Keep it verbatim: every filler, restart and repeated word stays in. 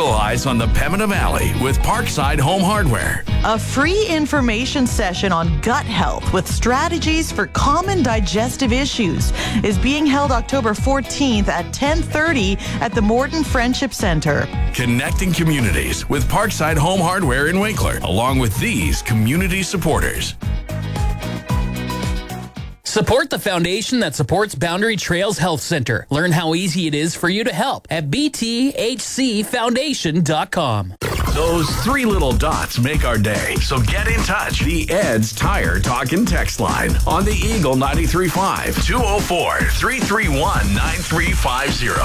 Revitalize on the Pembina Valley with Parkside Home Hardware. A free information session on gut health with strategies for common digestive issues is being held October fourteenth at ten thirty at the Morton Friendship Center. Connecting communities with Parkside Home Hardware in Winkler, along with these community supporters. Support the foundation that supports Boundary Trails Health Center. Learn how easy it is for you to help at b t h c foundation dot com. Those three little dots make our day. So get in touch. The Ed's Tire Talk and Text line on the Eagle ninety-three point five, two oh four, three three one, nine three five zero.